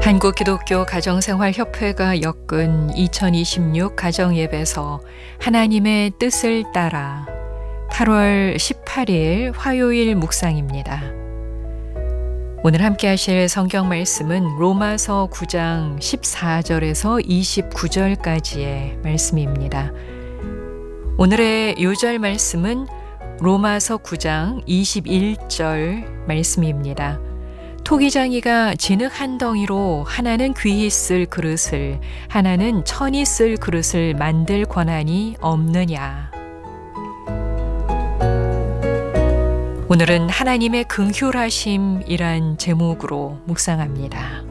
한국기독교 가정생활협회가 엮은 2026 가정예배서 하나님의 뜻을 따라 8월 18일 화요일 묵상입니다. 오늘 함께 하실 성경 말씀은 로마서 9장 14절에서 29절까지의 말씀입니다. 오늘의 요절 말씀은 로마서 9장 21절 말씀입니다. 토기장이가 진흙 한 덩이로 하나는 귀히 쓸 그릇을 하나는 천히 쓸 그릇을 만들 권한이 없느냐. 오늘은 하나님의 긍휼하심이란 제목으로 묵상합니다.